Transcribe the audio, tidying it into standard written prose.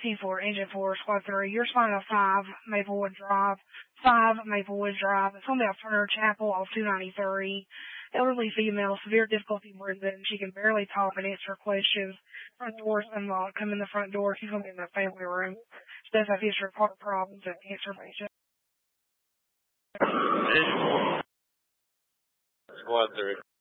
T4, Engine 4, Squad 3. You're spotted on 5 Maplewood Drive. 5 Maplewood Drive. It's on the Turner Chapel off 293. Elderly female, severe difficulty breathing. She can barely talk and answer questions. Front door's unlocked. Come in the front door. She's going to be in the family room. She does have history of heart problems and cancer patient. Squad 3.